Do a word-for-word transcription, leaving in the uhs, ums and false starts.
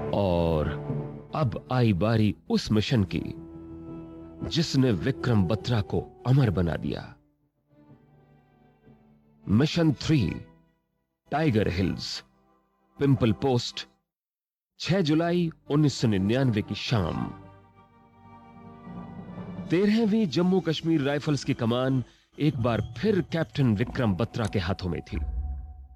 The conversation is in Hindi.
और अब आई बारी उस मिशन की जिसने विक्रम बत्रा को अमर बना दिया। Mission three, tiger hills, pimple post, छह जुलाई उन्नीस सौ निन्यानवे की शाम। तेरहवीं जम्मू कश्मीर राइफल्स की कमान एक बार फिर कैप्टन विक्रम बत्रा के हाथों में थी।